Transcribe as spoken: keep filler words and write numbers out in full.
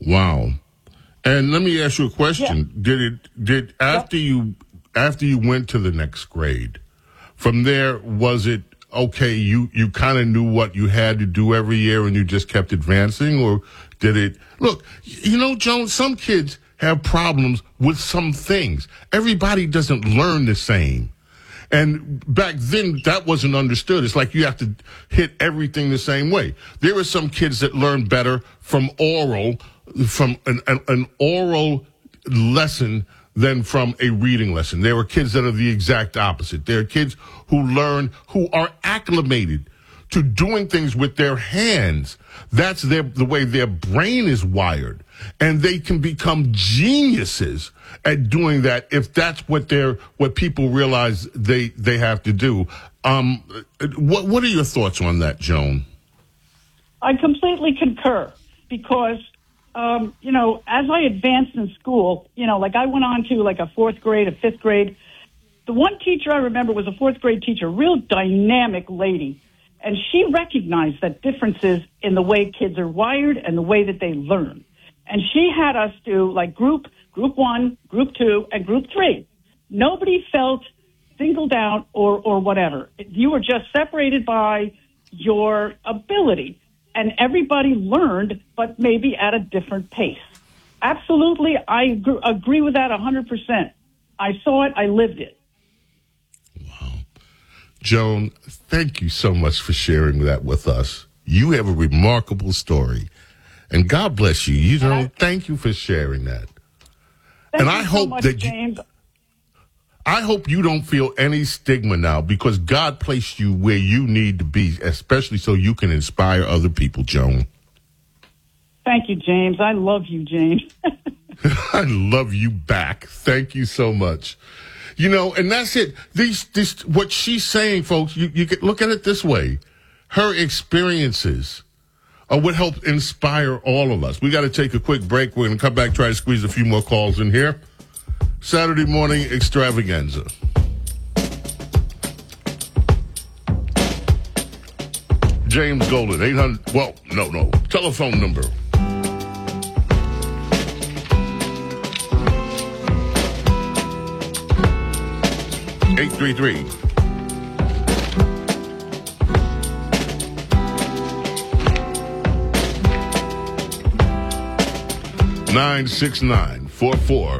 Wow. And let me ask you a question. Yeah. Did it did after Yep. you after you went to the next grade, from there was it okay, you, you kind of knew what you had to do every year and you just kept advancing, or did it look, you know, Jones, some kids have problems with some things. Everybody doesn't learn the same. And back then, that wasn't understood. It's like you have to hit everything the same way. There are some kids that learn better from oral, from an, an, an oral lesson than from a reading lesson. There are kids that are the exact opposite. There are kids who learn, who are acclimated to doing things with their hands. That's their, the way their brain is wired. And they can become geniuses at doing that if that's what they're, what people realize they, they have to do. Um, what, what are your thoughts on that, Joan? I completely concur because, um, you know, as I advanced in school, you know, like I went on to like a fourth grade, a fifth grade. The one teacher I remember was a fourth grade teacher, real dynamic lady. And she recognized that differences in the way kids are wired and the way that they learn. And she had us do like group, group one, group two, and group three. Nobody felt singled out or, or whatever. You were just separated by your ability. And everybody learned, but maybe at a different pace. Absolutely, I agree, agree with that one hundred percent. I saw it, I lived it. Wow. Joan, thank you so much for sharing that with us. You have a remarkable story. And God bless you. You know, thank you for sharing that. Thank and you I so hope much, that James. you, I hope you don't feel any stigma now, because God placed you where you need to be, especially so you can inspire other people, Joan. Thank you, James. I love you, James. I love you back. Thank you so much. You know, and that's it. These, this, what she's saying, folks, you, you can look at it this way. Her experiences are what help inspire all of us. We got to take a quick break. We're going to come back, try to squeeze a few more calls in here. Saturday morning extravaganza. James Golden, eight hundred, well, no, no, telephone number. eight three three. nine six nine, four four